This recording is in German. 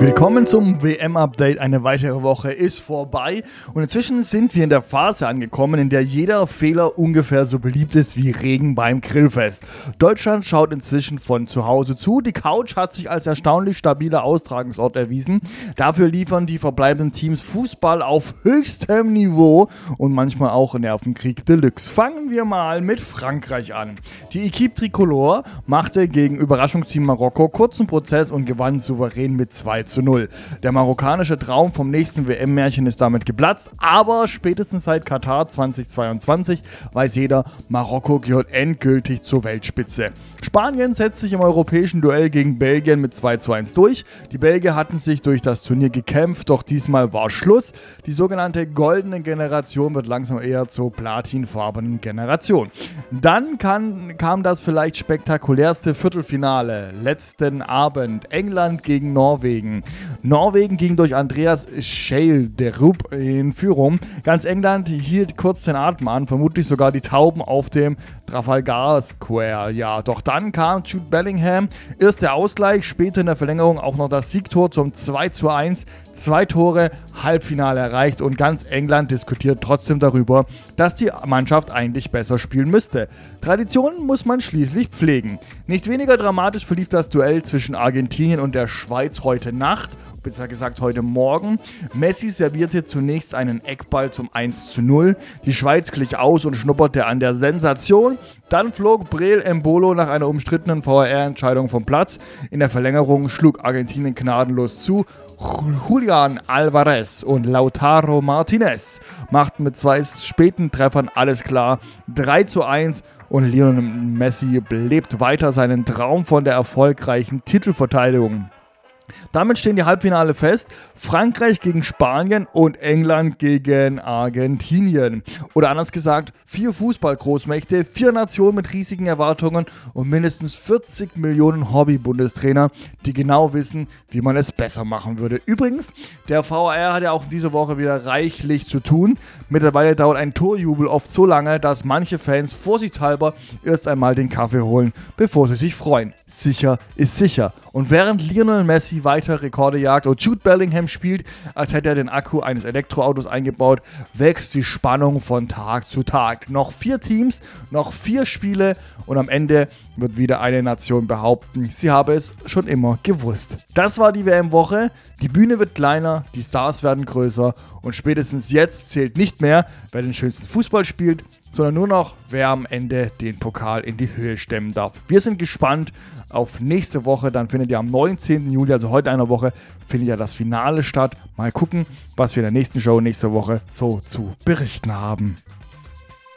Willkommen zum WM-Update. Eine weitere Woche ist vorbei und inzwischen sind wir in der Phase angekommen, in der jeder Fehler ungefähr so beliebt ist wie Regen beim Grillfest. Deutschland schaut inzwischen von zu Hause zu. Die Couch hat sich als erstaunlich stabiler Austragungsort erwiesen. Dafür liefern die verbleibenden Teams Fußball auf höchstem Niveau und manchmal auch Nervenkrieg Deluxe. Fangen wir mal mit Frankreich an. Die Equipe Tricolore machte gegen Überraschungsteam Marokko kurzen Prozess und gewann souverän mit 2:0. Der marokkanische Traum vom nächsten WM-Märchen ist damit geplatzt, aber spätestens seit Katar 2022 weiß jeder, Marokko gehört endgültig zur Weltspitze. Spanien setzt sich im europäischen Duell gegen Belgien mit 2:1 durch. Die Belgier hatten sich durch das Turnier gekämpft, doch diesmal war Schluss. Die sogenannte goldene Generation wird langsam eher zur platinfarbenen Generation. Dann kam das vielleicht spektakulärste Viertelfinale letzten Abend. England gegen Norwegen. Norwegen ging durch Andreas Schjelderup in Führung. Ganz England hielt kurz den Atem an, vermutlich sogar die Tauben auf dem Trafalgar Square. Ja, doch dann kam Jude Bellingham. Erst der Ausgleich, später in der Verlängerung auch noch das Siegtor zum 2:1. 2 Tore, Halbfinale erreicht und ganz England diskutiert trotzdem darüber, dass die Mannschaft eigentlich besser spielen müsste. Traditionen muss man schließlich pflegen. Nicht weniger dramatisch verlief das Duell zwischen Argentinien und der Schweiz heute Nacht, besser gesagt heute Morgen. Messi servierte zunächst einen Eckball zum 1:0. Die Schweiz glich aus und schnupperte an der Sensation. Dann flog Breel Embolo nach einer umstrittenen VAR-Entscheidung vom Platz. In der Verlängerung schlug Argentinien gnadenlos zu. Julian Alvarez und Lautaro Martinez machten mit 2 späten Treffern alles klar. 3:1 und Lionel Messi lebt weiter seinen Traum von der erfolgreichen Titelverteidigung. Damit stehen die Halbfinale fest. Frankreich gegen Spanien und England gegen Argentinien. Oder anders gesagt, 4 Fußballgroßmächte, 4 Nationen mit riesigen Erwartungen und mindestens 40 Millionen Hobby-Bundestrainer, die genau wissen, wie man es besser machen würde. Übrigens, der VAR hat ja auch diese Woche wieder reichlich zu tun. Mittlerweile dauert ein Torjubel oft so lange, dass manche Fans vorsichtshalber erst einmal den Kaffee holen, bevor sie sich freuen. Sicher ist sicher. Und während Lionel Messi weiter Rekorde jagt und Jude Bellingham spielt, als hätte er den Akku eines Elektroautos eingebaut, wächst die Spannung von Tag zu Tag. Noch 4 Teams, noch 4 Spiele und am Ende wird wieder eine Nation behaupten, sie habe es schon immer gewusst. Das war die WM-Woche. Die Bühne wird kleiner, die Stars werden größer und spätestens jetzt zählt nicht mehr, wer den schönsten Fußball spielt, sondern nur noch, wer am Ende den Pokal in die Höhe stemmen darf. Wir sind gespannt auf nächste Woche, dann findet ja am 19. Juli, also heute einer Woche, findet ja das Finale statt. Mal gucken, was wir in der nächsten Show nächste Woche so zu berichten haben.